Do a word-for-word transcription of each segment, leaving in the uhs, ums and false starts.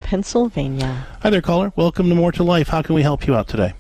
Pennsylvania. Hi there, caller. Welcome to More to Life. How can we help you out today?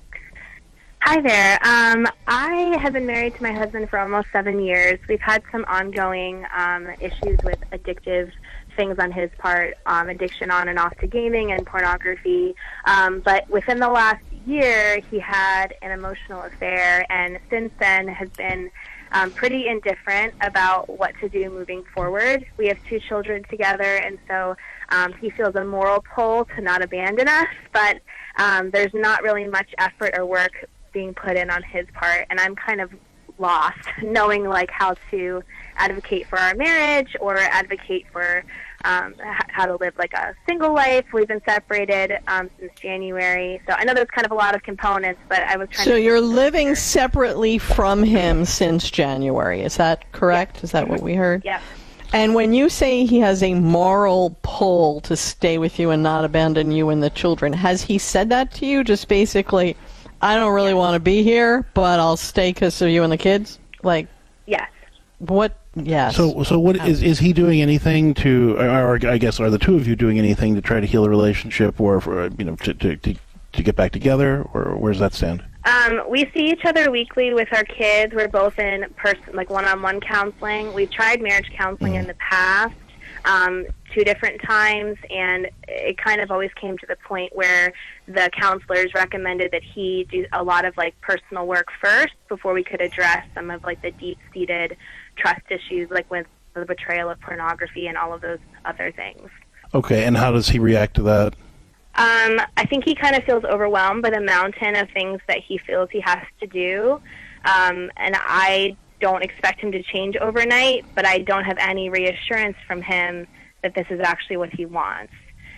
Hi there. Um, I have been married to my husband for almost seven years. We've had some ongoing um, issues with addictive things on his part, um, addiction on and off to gaming and pornography. Um, but within the last year, he had an emotional affair, and since then has been um, pretty indifferent about what to do moving forward. We have two children together, and so um, he feels a moral pull to not abandon us, but um, there's not really much effort or work being put in on his part, and I'm kind of lost knowing like how to advocate for our marriage or advocate for um, h- how to live like a single life. We've been separated um, since January, so I know there's kind of a lot of components, but I was trying so to... So you're living separately from him since January, is that correct? Yes. Is that what we heard? Yeah. And when you say he has a moral pull to stay with you and not abandon you and the children, has he said that to you? Just basically, I don't really want to be here, but I'll stay because of you and the kids? Like, yes. What? Yes. So, so what is is he doing anything to, or, or I guess, are the two of you doing anything to try to heal the relationship, or for, you know, to to to, to get back together, or where does that stand? Um, we see each other weekly with our kids. We're both in person, like one-on-one counseling. We've tried marriage counseling mm. in the past, um, two different times, and it kind of always came to the point where the counselors recommended that he do a lot of like personal work first before we could address some of like the deep-seated trust issues, like with the betrayal of pornography and all of those other things. Okay, and how does he react to that? Um, I think he kind of feels overwhelmed by the mountain of things that he feels he has to do, um, and I don't expect him to change overnight, but I don't have any reassurance from him that this is actually what he wants.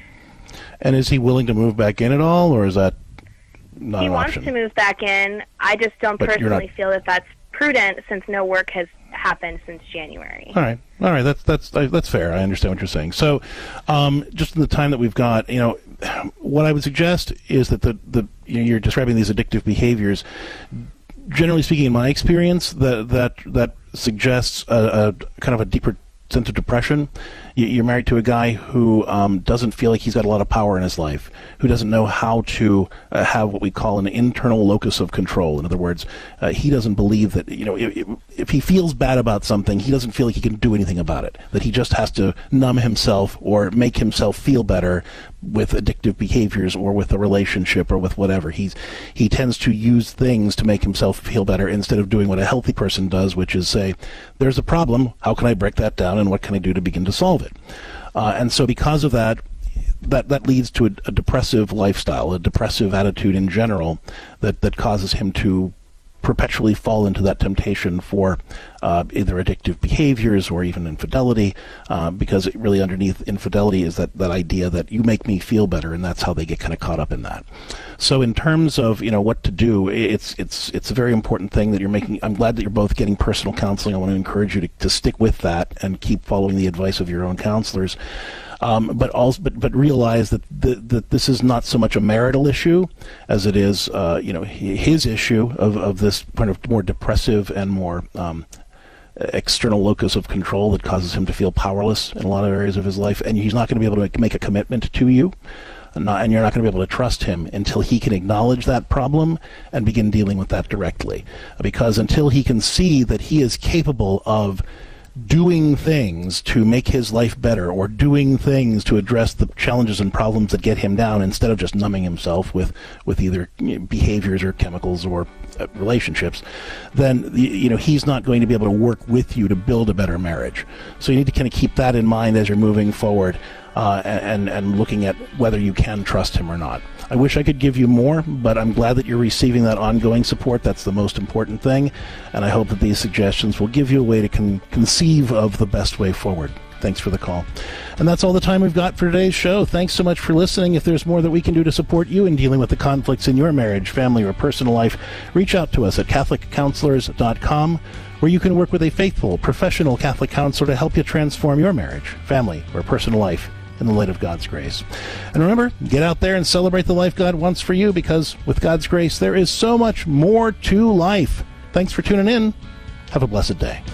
And is he willing to move back in at all, or is that not he an wants option? to move back in. I just don't But you're personally not... feel that that's prudent since no work has happened since January. All right, all right, that's that's that's fair. I understand what you're saying. So, um, just in the time that we've got, you know, what I would suggest is that the the you know, you're describing these addictive behaviors. Generally speaking, in my experience, that that that suggests a, a kind of a deeper sense of depression. You're married to a guy who um, doesn't feel like he's got a lot of power in his life, who doesn't know how to uh, have what we call an internal locus of control. In other words, uh, he doesn't believe that, you know, if, if he feels bad about something, he doesn't feel like he can do anything about it, that he just has to numb himself or make himself feel better with addictive behaviors or with a relationship or with whatever. He's he tends to use things to make himself feel better instead of doing what a healthy person does, which is say, there's a problem, how can I break that down and what can I do to begin to solve it? Uh, and so because of that, that, that leads to a, a depressive lifestyle, a depressive attitude in general that, that causes him to perpetually fall into that temptation for uh, either addictive behaviors or even infidelity, uh, because it really underneath infidelity is that, that idea that you make me feel better, and that's how they get kind of caught up in that. So in terms of, you know, what to do, it's it's it's a very important thing that you're making. I'm glad that you're both getting personal counseling. I want to encourage you to, to stick with that and keep following the advice of your own counselors. Um, but also, but, but realize that the, that this is not so much a marital issue as it is, uh, you know, his issue of, of this kind of more depressive and more um, external locus of control that causes him to feel powerless in a lot of areas of his life, and he's not going to be able to make, make a commitment to you, and, not, and you're not going to be able to trust him until he can acknowledge that problem and begin dealing with that directly, because until he can see that he is capable of doing things to make his life better or doing things to address the challenges and problems that get him down instead of just numbing himself with, with either, you know, behaviors or chemicals or uh, relationships, then, you know, he's not going to be able to work with you to build a better marriage. So you need to kind of keep that in mind as you're moving forward uh, and, and looking at whether you can trust him or not. I wish I could give you more, but I'm glad that you're receiving that ongoing support. That's the most important thing, and I hope that these suggestions will give you a way to con- conceive of the best way forward. Thanks for the call. And that's all the time we've got for today's show. Thanks so much for listening. If there's more that we can do to support you in dealing with the conflicts in your marriage, family, or personal life, reach out to us at catholic counselors dot com, where you can work with a faithful, professional Catholic counselor to help you transform your marriage, family, or personal life in the light of God's grace. And remember, get out there and celebrate the life God wants for you, because with God's grace, there is so much more to life. Thanks for tuning in. Have a blessed day.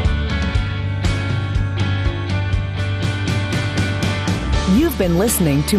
You've been listening to